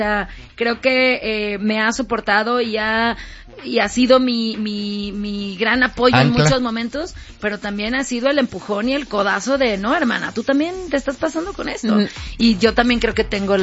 sea, creo que me ha soportado y ha sido mi gran apoyo en muchos momentos, pero también ha sido el empujón y el codazo de, no, hermana, tú también te estás pasando con esto. Y yo también creo que tengo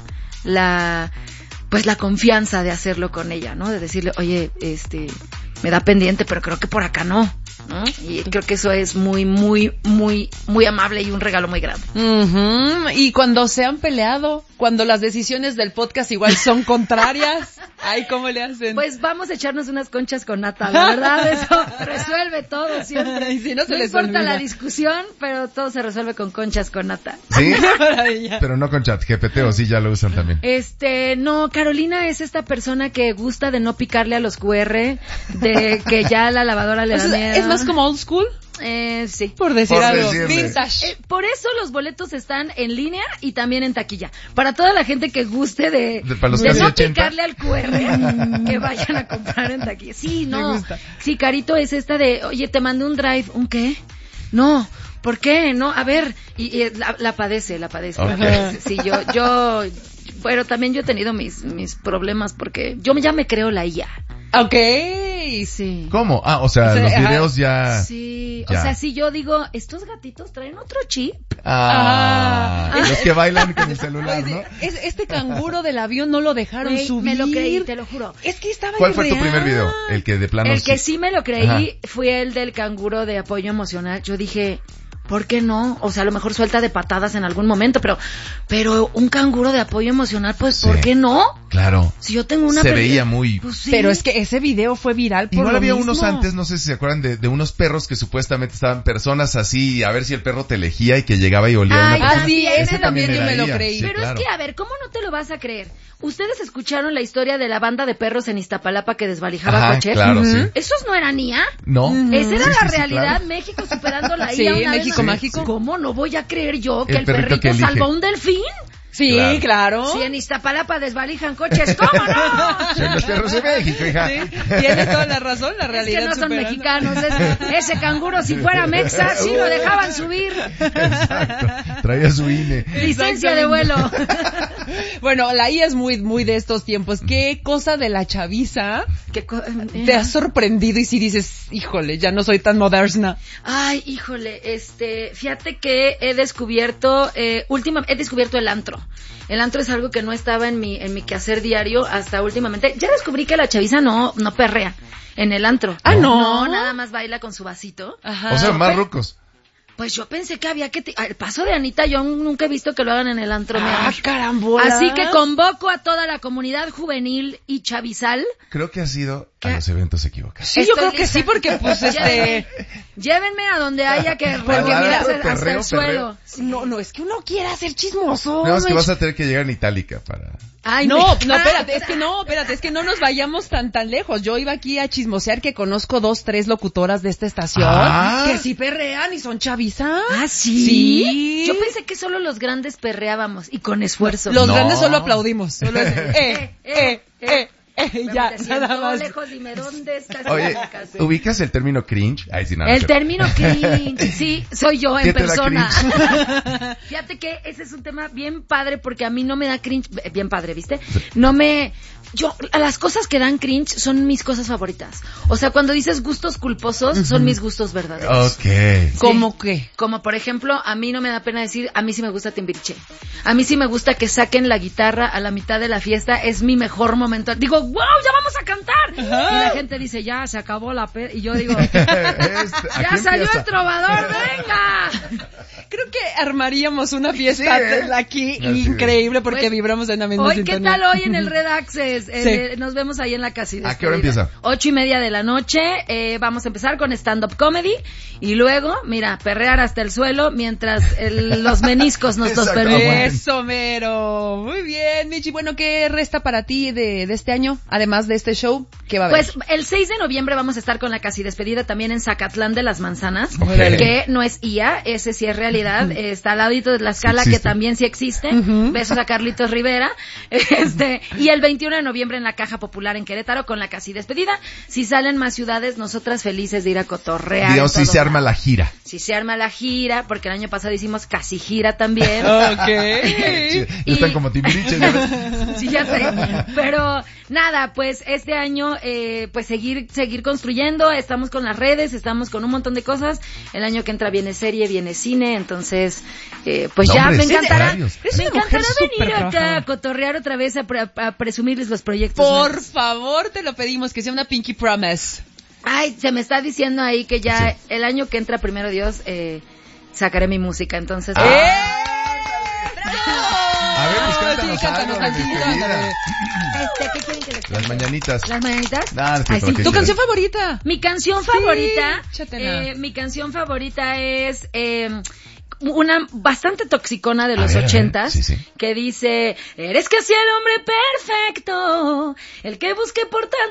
la confianza de hacerlo con ella, ¿no? De decirle, oye, me da pendiente, pero creo que por acá no, ¿no? Y creo que eso es muy, muy, muy, muy amable y un regalo muy grande. Y cuando se han peleado, cuando las decisiones del podcast igual son contrarias, ay, ¿cómo le hacen? Pues vamos a echarnos unas conchas con nata, la verdad, eso resuelve todo siempre. Y si no importa olvida la discusión, pero todo se resuelve con conchas con nata. ¿Sí? Pero no con ChatGPT, o sí ya lo usan también. No, Carolina es esta persona que gusta de no picarle a los QR, de que ya la lavadora le da miedo. ¿Es más como old school? Sí. Por decir algo. Vintage. Por eso los boletos están en línea y también en taquilla. Para toda la gente que guste de no picarle al QR, que vayan a comprar en taquilla. Sí, no. Sí, Carito es esta de, oye, te mandé un drive. ¿Un qué? No. ¿Por qué? No, a ver. Y la padece. Okay. Sí, yo, pero también yo he tenido mis problemas porque yo ya me creo la IA. Okay, sí. ¿Cómo? O sea, los videos ya... Sí, ya. O sea, si yo digo, estos gatitos traen otro chip. Los que bailan con el celular, ¿no? Este canguro del avión no lo dejaron subir. Me lo creí, te lo juro. Es que estaba ¿Cuál fue tu primer video? El que de plano... El que sí me lo creí fue el del canguro de apoyo emocional. Yo dije... ¿Por qué no? O sea, a lo mejor suelta de patadas en algún momento, pero un canguro de apoyo emocional, pues, ¿por qué no? Claro. Si yo tengo una... Se veía muy... Pues sí. Pero es que ese video fue viral por Igual lo había mismo. unos antes, no sé si se acuerdan, de unos perros que supuestamente estaban personas así, a ver si el perro te elegía y que llegaba y olía una persona. Sí, ese también yo me lo creí. Sí, pero claro. es que, a ver, ¿cómo no te lo vas a creer? ¿Ustedes escucharon la historia de la banda de perros en Iztapalapa que desvalijaba coches? Claro, sí. ¿Esos no eran IA? No. Esa era la realidad, claro. México superando la Sí, IA una México vez. mágico. ¿Cómo no voy a creer yo que el perrito perrito que salvó un delfín? Sí, claro. Si en Iztapalapa desvalijan coches, ¿cómo no? Son los perros de México, hija. Sí, tienes toda la razón, la realidad es que no son supera. mexicanos. Ese canguro, si fuera mexa, sí lo dejaban subir. Exacto. Traía su INE. Licencia de vuelo. Bueno, la IA es muy, muy de estos tiempos. ¿Qué cosa de la chaviza te ha sorprendido y si dices, híjole, ya no soy tan moderna? Ay, híjole, fíjate que he descubierto el antro. El antro es algo que no estaba en mi quehacer diario hasta últimamente. Ya descubrí que la chaviza no perrea en el antro. No, nada más baila con su vasito. Ajá. O sea, más rucos. Pues yo pensé que había que... Al paso de Anita, yo nunca he visto que lo hagan en el antro. Carambola. Así que convoco a toda la comunidad juvenil y chavizal. Creo que ha sido a los eventos equivocados. Sí, yo creo que sí, porque pues Llévenme a donde haya que... Porque mira, hasta el suelo. No, es que uno quiera ser chismoso. No, es que vas a tener que llegar en Itálica para... Ay, espérate, es que no nos vayamos tan lejos. Yo iba aquí a chismosear que conozco 2-3 locutoras de esta estación que sí perrean y son chavizas. ¿Ah, sí? Sí. Yo pensé que solo los grandes perreábamos y con esfuerzo. Los grandes solo aplaudimos. Solo ya, nada más. Lejos, dime dónde estás. Oye, ¿ubicas el término cringe? Ay, sí, el término cringe, sí, soy yo en persona. Cringe? Fíjate que ese es un tema bien padre porque a mí no me da cringe, bien padre, ¿viste? Las cosas que dan cringe son mis cosas favoritas. O sea, cuando dices gustos culposos, son mis gustos verdaderos. Okay. Sí. ¿Cómo qué? Como por ejemplo, a mí no me da pena decir, a mí sí me gusta Timbiriche. A mí sí me gusta que saquen la guitarra a la mitad de la fiesta, es mi mejor momento. Digo, wow, ya vamos a cantar. Ajá. Y la gente dice, ya, se acabó y yo digo, ya salió el trovador, venga. Creo que armaríamos una fiesta aquí increíble porque vibramos en la misma sintonía. ¿Qué tal hoy en el Red Access? Nos vemos ahí en la casa. ¿A qué hora empieza? 8:30 de la noche. Vamos a empezar con stand-up comedy y luego, mira, perrear hasta el suelo mientras los meniscos nos los permiten. Eso, mero. Muy bien, Michi. Bueno, ¿qué resta para ti de este año? Además de este show, ¿Qué va a haber? Pues el 6 de noviembre vamos a estar con la casi despedida también en Zacatlán de las Manzanas, que no es IA, ese sí es realidad, está al ladito de Tlaxcala, que también sí existe. Besos a Carlitos Rivera. Y el 21 de noviembre en la Caja Popular en Querétaro con la casi despedida. Si salen más ciudades, nosotras felices de ir a cotorrear. Digamos, si se arma la gira. Si se arma la gira, porque el año pasado hicimos casi gira también. Sí, están como Timbiriche. Sí, ya sé. Pero nada, pues este año pues seguir construyendo, estamos con las redes, estamos con un montón de cosas. El año que entra viene serie, viene cine, entonces pues ya me encantará venir acá a cotorrear otra vez a presumirles los proyectos. Por favor, te lo pedimos, que sea una Pinky Promise. Ay, se me está diciendo ahí que ya el año que entra, primero Dios, sacaré mi música, entonces. A ver, pues cántanos algo. ¿Qué quieren que les Las mañanitas. ¿Las mañanitas? ¿Tu canción favorita? Mi canción favorita. Mi canción favorita es una bastante toxicona de los 80s, que dice: eres casi el hombre perfecto, el que busqué por tanto